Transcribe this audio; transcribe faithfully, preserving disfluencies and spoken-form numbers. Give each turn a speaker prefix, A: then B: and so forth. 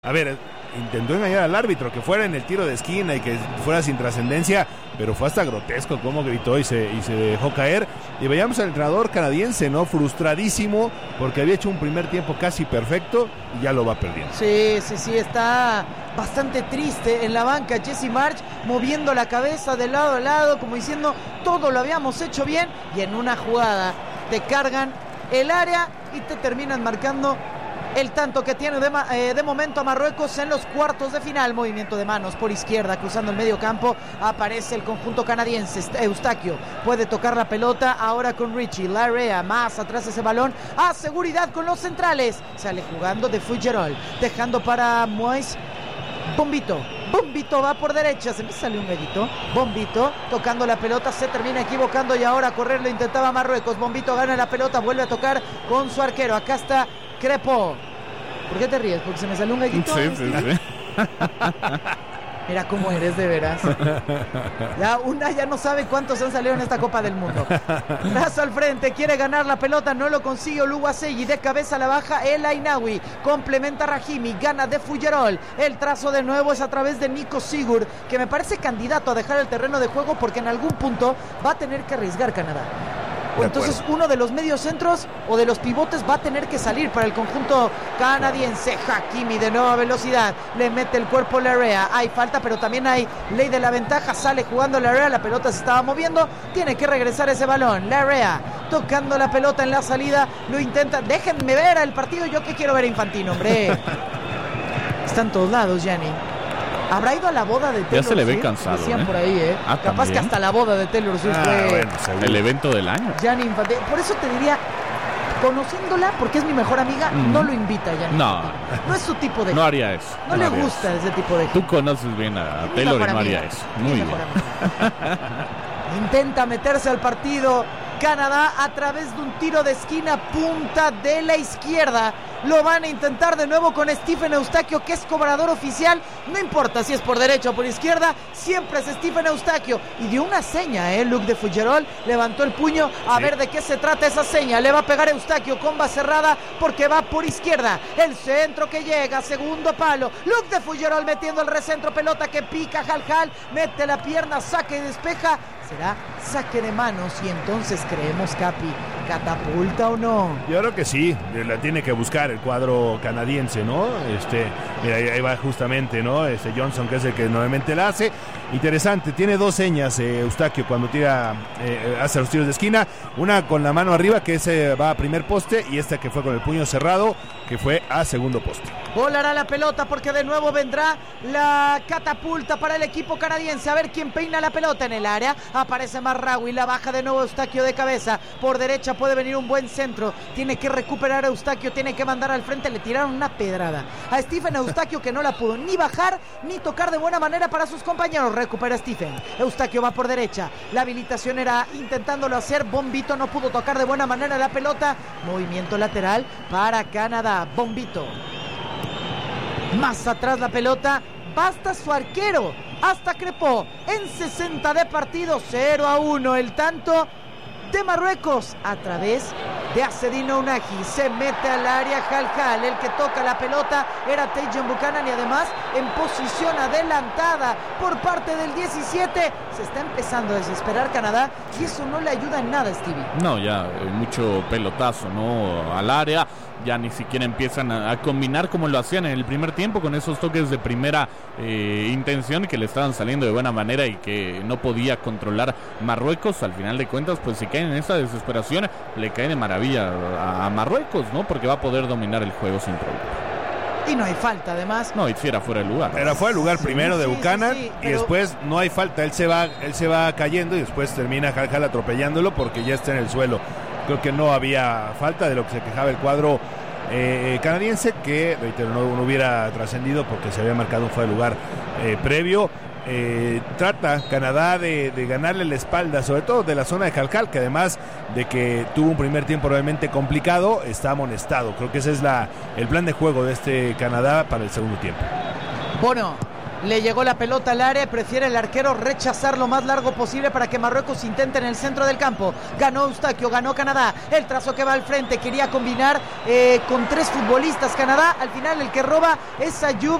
A: A ver, intentó engañar al árbitro, que fuera en el tiro de esquina y que fuera sin trascendencia, pero fue hasta grotesco cómo gritó y se, y se dejó caer. Y veíamos al entrenador canadiense, ¿no? Frustradísimo, porque había hecho un primer tiempo casi perfecto y ya lo va perdiendo.
B: Sí, sí, sí, está bastante triste en la banca Jesse Marsch, moviendo la cabeza de lado a lado, como diciendo, todo lo habíamos hecho bien, y en una jugada te cargan el área y te terminan marcando el tanto que tiene de, eh, de momento a Marruecos en los cuartos de final. Movimiento de manos por izquierda, cruzando el medio campo, aparece el conjunto canadiense. Eustaquio puede tocar la pelota ahora con Richie Larrea, más atrás ese balón, a seguridad con los centrales, sale jugando de Fougerolles, dejando para Moise. Bombito, Bombito va por derecha, se me sale un gallito. Bombito tocando la pelota, se termina equivocando y ahora a correr lo intentaba Marruecos. Bombito gana la pelota, vuelve a tocar con su arquero. Acá está Crepó. ¿Por qué te ríes? Porque se me salió un gallito.
C: Sí, sí, sí.
B: Mira cómo eres de veras. Ya una ya no sabe cuántos han salido en esta Copa del Mundo. Brazo al frente, quiere ganar la pelota, no lo consigue Oluwaseyi, de cabeza la baja El Ainaoui, complementa Rahimi, gana de Fougerolles. El trazo de nuevo es a través de Nico Sigurd, que me parece candidato a dejar el terreno de juego porque en algún punto va a tener que arriesgar Canadá. O entonces uno de los medios centros o de los pivotes va a tener que salir para el conjunto canadiense. Hakimi de nueva velocidad, le mete el cuerpo Larrea, hay falta pero también hay ley de la ventaja, sale jugando Larrea, la pelota se estaba moviendo, tiene que regresar ese balón. Larrea tocando la pelota en la salida, lo intenta, déjenme ver el partido, yo que quiero ver a Infantino, hombre. Está en todos lados, Gianni. ¿Habrá ido a la boda de Taylor Swift?
C: Ya se le ve cansado,
B: Decían
C: ¿eh?
B: por ahí, ¿eh?
C: Ah,
B: Capaz
C: ¿también?
B: que hasta la boda de Taylor Swift
A: Ah,
B: fue
A: bueno, seguro.
C: El evento del año.
B: Gianni Infantino. Por eso te diría, conociéndola, porque es mi mejor amiga,
C: Mm.
B: no lo invita Gianni
C: No.
B: Infantino. No es su tipo de
C: No
B: gente.
C: haría eso.
B: No, le
C: haría
B: gusta
C: eso.
B: ese tipo de gente.
C: Tú conoces bien a
B: Mi
C: Taylor y
B: mejor
C: no haría
B: amiga.
C: eso.
B: Mi
C: Muy
B: mejor
C: bien.
B: amiga. Intenta meterse al partido Canadá a través de un tiro de esquina, punta de la izquierda. Lo van a intentar de nuevo con Stephen Eustaquio, que es cobrador oficial. No importa si es por derecha o por izquierda, siempre es Stephen Eustaquio. Y dio una seña, ¿eh? Luc de Fougerolles levantó el puño a
A: Sí.
B: ver de qué se trata esa seña. Le va a pegar Eustaquio con va cerrada porque va por izquierda. El centro que llega, segundo palo. Luc de Fougerolles metiendo el recentro, pelota que pica, Jal Jal, mete la pierna, saque y despeja. Será saque de manos y entonces creemos, Capi, ¿catapulta o no?
A: Yo creo que sí, la tiene que buscar el cuadro canadiense, ¿no? Este, mira, ahí, ahí va justamente, ¿no? Este Johnson, que es el que normalmente la hace. Interesante, tiene dos señas eh, Eustaquio cuando tira, eh, hace los tiros de esquina. Una con la mano arriba, que ese va a primer poste, y esta que fue con el puño cerrado, que fue a segundo poste.
B: Volará la pelota porque de nuevo vendrá la catapulta para el equipo canadiense. A ver quién peina la pelota en el área. Aparece Marraoui, la baja de nuevo Eustaquio de cabeza. Por derecha puede venir un buen centro. Tiene que recuperar a Eustaquio, tiene que mandar al frente. Le tiraron una pedrada a Stephen Eustaquio que no la pudo ni bajar ni tocar de buena manera para sus compañeros. Recupera Stephen. Eustaquio va por derecha. La habilitación era intentándolo hacer. Bombito no pudo tocar de buena manera la pelota. Movimiento lateral para Canadá. Bombito. Más atrás la pelota, basta su arquero, hasta Crepó, en sesenta de partido, cero a uno, el tanto de Marruecos, a través de Azzedine Ounahi, se mete al área Jal Jal, el que toca la pelota era Tajon Buchanan y además en posición adelantada por parte del diecisiete, se está empezando a desesperar Canadá y eso no le ayuda en nada, Stevie.
C: No, ya eh, mucho pelotazo, ¿no? Al área. Ya ni siquiera empiezan a, a combinar como lo hacían en el primer tiempo con esos toques de primera eh, intención que le estaban saliendo de buena manera y que no podía controlar Marruecos. Al final de cuentas, pues si caen en esa desesperación, le cae de maravilla a, a Marruecos, ¿no? Porque va a poder dominar el juego sin problema.
B: Y no hay falta, además.
C: No, y si era fuera de lugar.
A: Era fuera de lugar
B: Sí,
A: primero de
B: sí,
A: Buchanan,
B: sí, sí,
A: y
B: pero-
A: después no hay falta, él se va, él se va cayendo y después termina Jal Jal atropellándolo porque ya está en el suelo. Creo que no había falta, de lo que se quejaba el cuadro eh, canadiense, que reitero, no, no hubiera trascendido porque se había marcado un fuera de lugar eh, previo. Eh, trata Canadá de, de ganarle la espalda, sobre todo de la zona de Jal Jal, que además de que tuvo un primer tiempo realmente complicado, está amonestado. Creo que ese es la, el plan de juego de este Canadá para el segundo tiempo.
B: Bono Le llegó la pelota al área, prefiere el arquero rechazar lo más largo posible para que Marruecos intente en el centro del campo. Ganó Eustaquio, ganó Canadá. El trazo que va al frente, quería combinar eh, con tres futbolistas Canadá. Al final el que roba es Ayoub